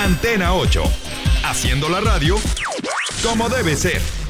Antena 8. Haciendo la radio como debe ser.